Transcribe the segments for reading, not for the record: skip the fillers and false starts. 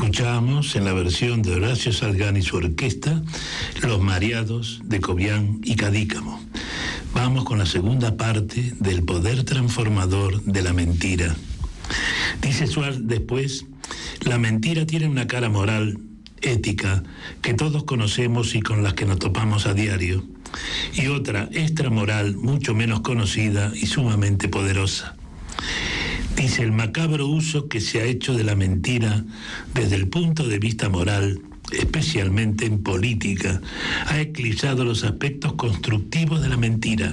Escuchamos en la versión de Horacio Salgán y su orquesta Los Mareados de Cobián y Cadícamo. Vamos con la segunda parte del poder transformador de la mentira. Dice Suárez después: la mentira tiene una cara moral, ética, que todos conocemos y con las que nos topamos a diario, y otra extramoral, mucho menos conocida y sumamente poderosa. Dice: el macabro uso que se ha hecho de la mentira desde el punto de vista moral, especialmente en política, ha eclipsado los aspectos constructivos de la mentira.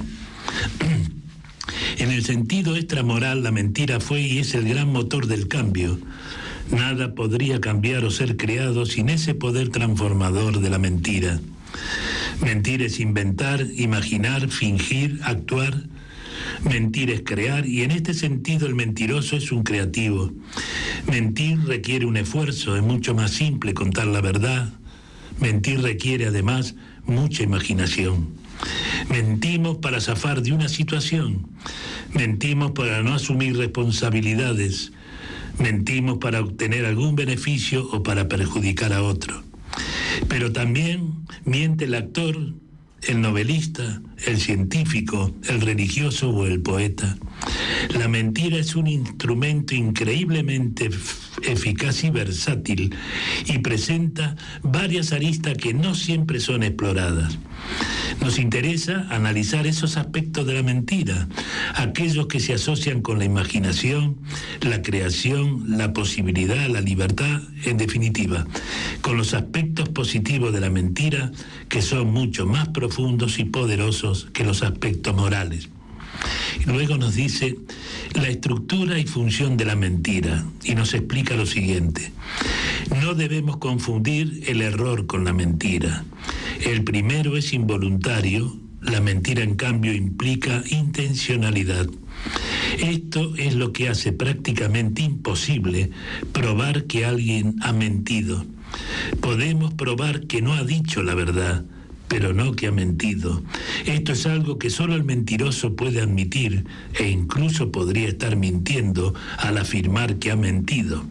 En el sentido extramoral, la mentira fue y es el gran motor del cambio. Nada podría cambiar o ser creado sin ese poder transformador de la mentira. Mentir es inventar, imaginar, fingir, actuar. Mentir es crear, y en este sentido el mentiroso es un creativo. Mentir requiere un esfuerzo, es mucho más simple contar la verdad. Mentir requiere además mucha imaginación. Mentimos para zafar de una situación. Mentimos para no asumir responsabilidades. Mentimos para obtener algún beneficio o para perjudicar a otro. Pero también miente el actor, el novelista, el científico, el religioso o el poeta. La mentira es un instrumento increíblemente eficaz y versátil y presenta varias aristas que no siempre son exploradas. Nos interesa analizar esos aspectos de la mentira, aquellos que se asocian con la imaginación, la creación, la posibilidad, la libertad, en definitiva, con los aspectos positivos de la mentira, que son mucho más profundos y poderosos que los aspectos morales. Y luego nos dice la estructura y función de la mentira, y nos explica lo siguiente: no debemos confundir el error con la mentira. El primero es involuntario, la mentira en cambio implica intencionalidad. Esto es lo que hace prácticamente imposible probar que alguien ha mentido. Podemos probar que no ha dicho la verdad, pero no que ha mentido. Esto es algo que solo el mentiroso puede admitir, e incluso podría estar mintiendo al afirmar que ha mentido.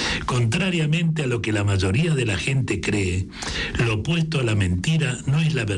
Contrariamente a lo que la mayoría de la gente cree, lo opuesto a la mentira no es la verdad.